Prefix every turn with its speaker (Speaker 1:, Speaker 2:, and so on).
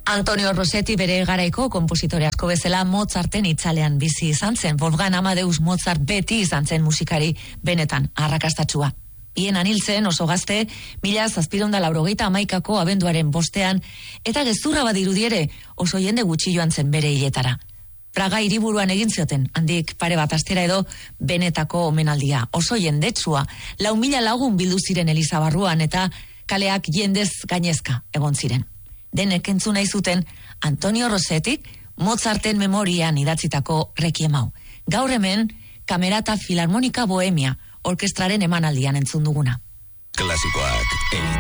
Speaker 1: Antonio Rossetti bere garaiko konpositore asko bezala Mozarten itzalean bizi izan zen. Wolfgang Amadeus Mozart beti izan zen musikari benetan arrakastatsua. Hienan hil zen oso gazte, 1791ko abenduaren 5ean, eta gezurra badirudiere oso jende gutxi joan zen bere hiletara. Praga hiriburuan egin zioten, handik pare bat astera edo benetako omenaldia. Oso jendetsua, 4.000 lagun bildu ziren Eliza barruan eta kaleak jendez gainezka egon ziren. Denek entzun nahi zuten Antonio Rossettik Mozarten memorian idatzitako Requiem hau. Gaur hemen Camerata Filarmonika Bohemia orkestraren emanaldian entzun duguna.
Speaker 2: Klasikoak